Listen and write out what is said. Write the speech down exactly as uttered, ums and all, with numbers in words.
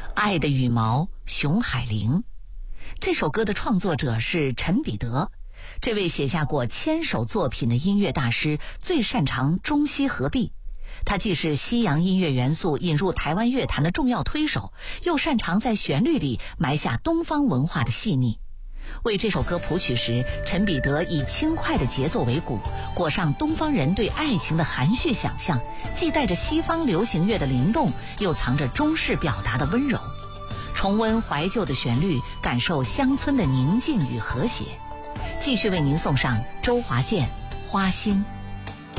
爱的羽毛，熊海玲。这首歌的创作者是陈彼得，这位写下过千首作品的音乐大师，最擅长中西合璧。他既是西洋音乐元素引入台湾乐坛的重要推手，又擅长在旋律里埋下东方文化的细腻。为这首歌谱曲时，陈彼得以轻快的节奏为鼓，裹上东方人对爱情的含蓄想象，既带着西方流行乐的灵动，又藏着中式表达的温柔。重温怀旧的旋律，感受乡村的宁静与和谐。继续为您送上周华健《花心》。